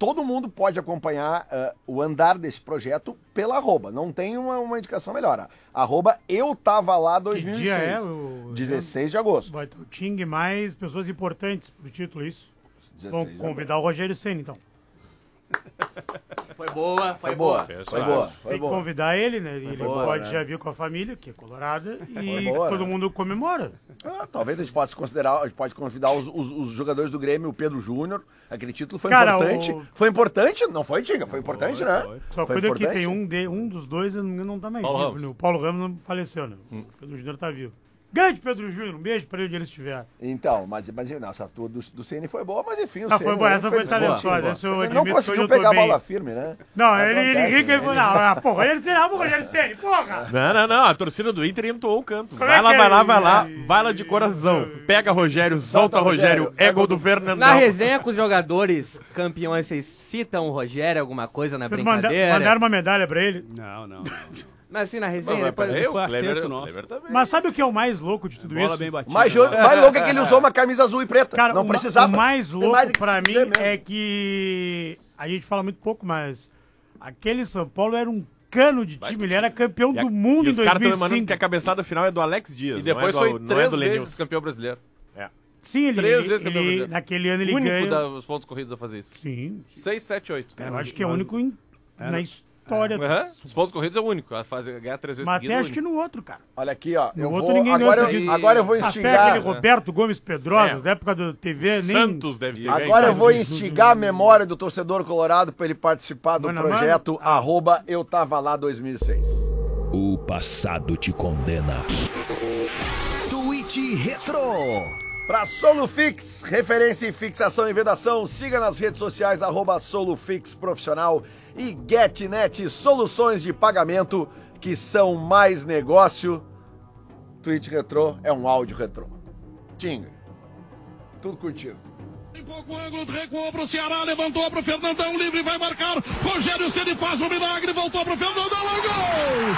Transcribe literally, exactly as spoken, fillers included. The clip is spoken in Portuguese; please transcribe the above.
todo mundo pode acompanhar uh, o andar desse projeto pela arroba. Não tem uma, uma indicação melhor. Arroba eu tava lá dois mil e seis. Que dia é? O... dezesseis de agosto. Vai ter o Ting mais pessoas importantes pro título, isso. Vamos convidar o o Rogério Ceni, então. Foi boa, foi, Foi boa, boa. foi boa. Foi Tem que boa. convidar ele, né? Ele boa, pode né? já vir com a família, que é colorada, e boa, todo né? mundo comemora. Ah, talvez a gente possa considerar, a gente pode convidar os, os- os jogadores do Grêmio, o Pedro Júnior. Aquele título foi Cara, importante. o- Foi importante? Não foi, Tinga? Foi importante, né? Só Foi cuida que importante. tem um, de, um dos dois, eu não me engano, não tá mais Paulo vivo, Ramos. né? O Paulo Ramos não faleceu, né? O Pedro Júnior tá vivo. Grande Pedro Júnior, um beijo pra ele onde ele estiver. Então, mas imagina, essa tua do, do Ceni foi boa, mas enfim, o Não, Ceni foi boa, essa foi infelizmente, talentosa, boa. essa eu Ele admito não que hoje conseguiu eu tô pegar a bem. bola firme, né? Não, ele, ele Acontece, ri que ele né? falou, não, ah, porra, Rogério Ceni, ah, Rogério Ceni, porra! Não, não, não. A torcida do Inter entoou o canto. Como Vai é lá, que vai é? lá, vai lá. Vai lá de coração. Pega Rogério, solta Rogério. É gol do Fernandão. Na resenha com os jogadores campeões, vocês citam o Rogério, alguma coisa na Vocês manda, brincadeira? mandaram uma medalha pra ele. Não, não, não. Mas assim, na resenha, Não, depois... mas eu, foi Kleber, acerto nosso. Kleber também. Mas sabe o que é o mais louco de tudo Bola isso? bem batida. Mais, jo- mais louco é que ele usou uma camisa azul e preta. Cara, não o, precisava. o mais Tem louco mais que pra se mim fuder mesmo. é que a gente fala muito pouco, mas aquele São Paulo era um cano de time, ele era campeão E a- do mundo e em os caras estão dois mil e lembrando cinco. que a cabeçada final é do Alex Dias. E depois não é do, foi não três é do vezes Lenilson. campeão brasileiro. Sim, ele, três ele, vezes campeão ele- brasileiro. naquele ano ele O único ganha. dos pontos corridos a fazer isso. Sim, seis, sete, oito. eu acho que é o único em- na história. Aham. Os pontos corridos é o único. A fazer, ganhar três vezes Mas até seguidas acho é que o único. no outro, cara. Olha aqui, ó. No Eu outro vou, ninguém agora, ganhou eu, seguido. agora eu vou Até instigar. aquele Roberto Gomes Pedrosa, É. da época do T V, nem... Santos deve ter ganho. Agora eu vou instigar a memória do torcedor colorado para ele participar do Mano a projeto arroba eu tava lá dois mil e seis. O passado te condena. Tweet Retro. Para Solufix, referência em fixação e vedação, siga nas redes sociais arroba Solufix Profissional e GetNet, soluções de pagamento que são mais negócio. Tweet Retro é um áudio retrô. Tinga. Tudo contigo. Em pouco ângulo, recuou pro Ceará, levantou pro Fernandão, livre, vai marcar. Rogério Ceni faz o milagre, voltou pro Fernandão, é gol!